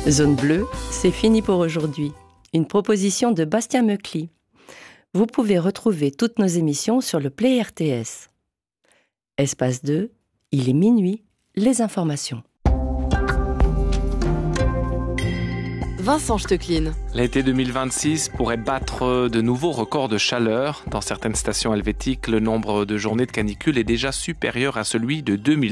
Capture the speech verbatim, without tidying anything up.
Zone bleue, c'est fini pour aujourd'hui. Une proposition de Bastien Meucli. Vous pouvez retrouver toutes nos émissions sur le Play R T S. Espace deux, il est minuit, les informations. Vincent Stecklin. L'été deux mille vingt-six pourrait battre de nouveaux records de chaleur. Dans certaines stations helvétiques, le nombre de journées de canicule est déjà supérieur à celui de deux mille